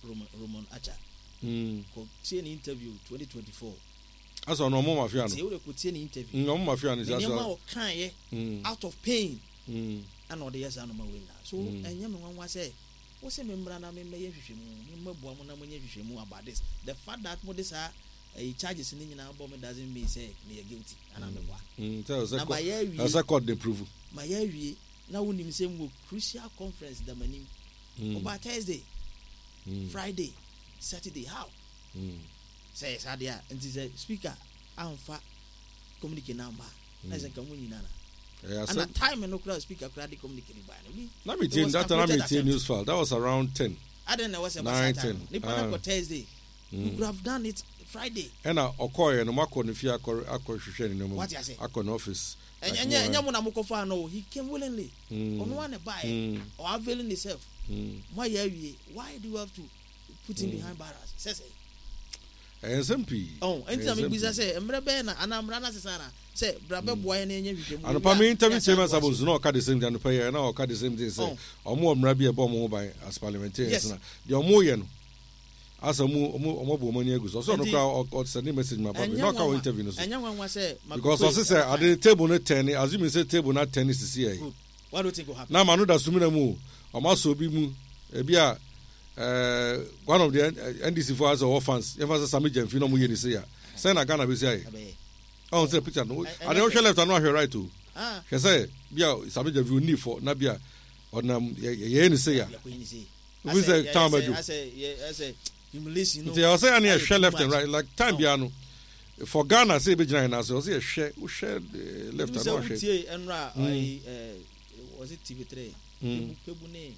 Roman Acha. Ko tie ni interview 2024. Aso no mo mafia no. Tie we ko tie ni interview. No mo mafia no just. Nyama o kan ye out of pain. And all the yes and no win. So enyam no wan say wo say membra na me ye hwehwemu. Me maboa mo na mo ye hwehwemu about this. The fact that mo this charges ni nyina bo me doesn't mean say me guilty and I'm a as a court they prove. My year now when him say crucial conference the manim. About Thursday, Friday, Saturday, how? Say Sadia and the speaker, Alpha communicate number. As a community nana. And at time and no crowd speaker crowd communicate by me. Let me tell that I made news file. That was around 10. I don't know what's about 10. Thursday. You could have done it Friday. And I occur and Marco if you are no more. What I say? Akon office. And no, he came willingly. On one buy or availing himself. Why do you have to put him behind bars? Says SMP. Oh, and tell me business say Mrebena and I'm Rana Sana. Say Brabe boy and and upon me interview chambers I was not the same than pay and all the same thing say or more Mrabi a bomb by as parliamentarians. The Omoyan. As a mobile money goes, also no crowd or sending message my public. Not how interview. Because I say at the table not 10, as you say table not 10 is to see. What do you think will happen? Now, Manu does Sumina Moo, or Maso Bimu, Ebia, one of the NDC for us or orphans, if I say Sami Jemfino Muye this year. Send a gun, I say. Oh, say picture. I don't left, I know her right to. She say, Bia, Sami Jemfino need for Nabia or Yen say. Who is the town? I say, humiliation. I say, I need a share left and right, like time piano. For Ghana, say, Bijana, so say a share, who shared left and right. Was it TV3? Pebune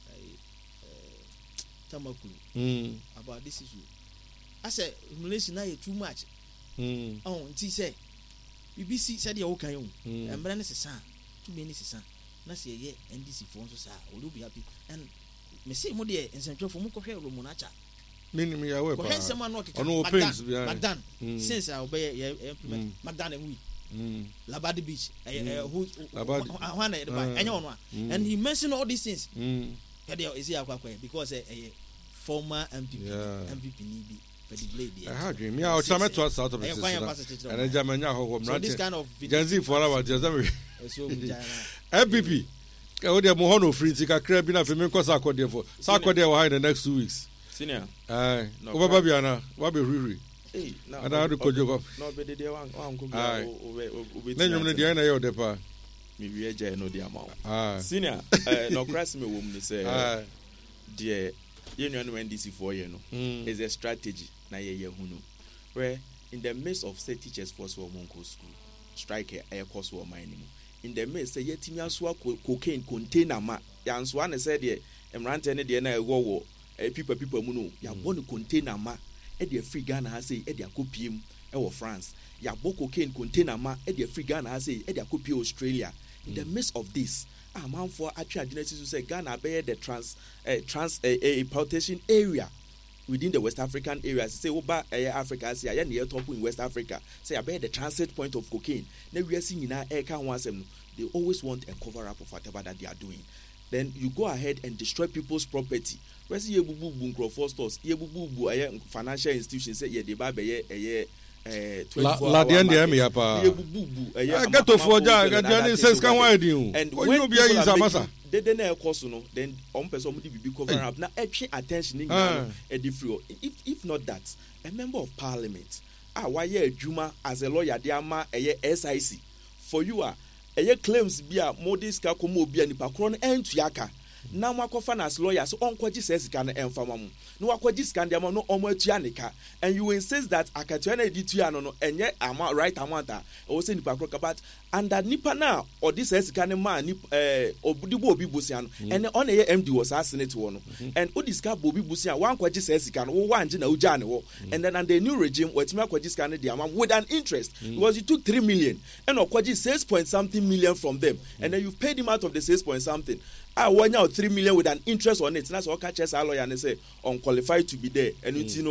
Tamakulu about this issue. I said, humiliation now too much. Oh, T say, BBC said, you're okay, and Brandon is a son, too many son. Nasi ye NDC phones sa will be happy and me say mo de ensentro for mo ko hwe Romonacha meaning me away ko hense man no keka no pains Magdan since I obey implement Magdan and we Labadi Beach who one enyo no and he mentioned all these things is here because former MPP need be I had dream. Yeah, I was coming to us out of it. And I Jamania home. So this kind of Janzi for our MPP. Oh, they are Mohono free. Tika Krabina for me because I could there for Sarkodie will hide the next 2 weeks. Senior. Aye. Over Babiana, Wabi Riri. And I had to call you up. No, but they are uncle. Then you're the end of the depa. Maybe I know the amount. Senior, no cross me woman say, dear, you know, NDC for you know, is a strategy. Na ye hunu where in the midst of say teachers force for Monko school strike a course for mining in the midst say yetimi aso cocaine container ma ya nso an say de emrante ne de na ewo people mu no ya bo no container ma e de free Ghana ha say e de akopiem e wo France ya bo cocaine container ma e de free Ghana ha say e de akopie Australia in the midst of this man for actual genesis say Ghana be the trans importation area within the West African areas. Say, Oba Africa, say, I near top in West Africa. Say, I bear the transit point of cocaine. Now we are seeing in our air they always want a cover up of whatever that they are doing. Then you go ahead and destroy people's property. Where see Yebubu for stores, Yebubu financial institutions say, yeah, they buy La diende emi apa. Gato foja, gadiani says can why do? And when you be in Zamasa, they na course no, then person mudi be cover up. Now pay attention in if not that, a member of parliament, why ye Juma as a lawyer, they ama SIC. For you claims be a modest kakomo be ni pakron and tuyaka. Now Makofa as lawyers on Kwaji says can enfamamu. No Akwaji scandiamo no omotianica. And you insist that Akatuana ditiano and yet ama right amanta or say Nipakroka about under Nipana or this says can man or Budibo Bibusian and on a MD was assassinate one. And Udiska Bobi Busia, one Kwaji says can one Jina Ujano and then under the new regime what Makwaji scanned the amount with an interest because you took 3 million and Okwaji 6 point something million from them and then you paid him out of the 6 point something. I want out 3 million with an interest on it. That's what catches our lawyer and say unqualified to be there. And you know